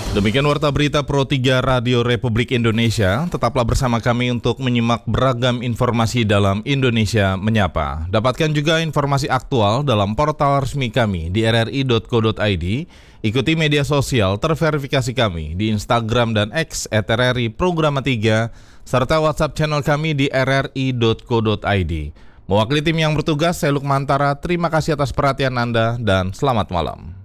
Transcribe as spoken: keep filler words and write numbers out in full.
Demikian warta berita Pro tiga Radio Republik Indonesia. Tetaplah bersama kami untuk menyimak beragam informasi dalam Indonesia Menyapa. Dapatkan juga informasi aktual dalam portal resmi kami di r r i dot co dot i d. Ikuti media sosial terverifikasi kami di Instagram dan X et r r i programa tiga, serta WhatsApp channel kami di r r i dot co dot i d. Mewakili tim yang bertugas, saya Lukmantara. Terima kasih atas perhatian Anda dan selamat malam.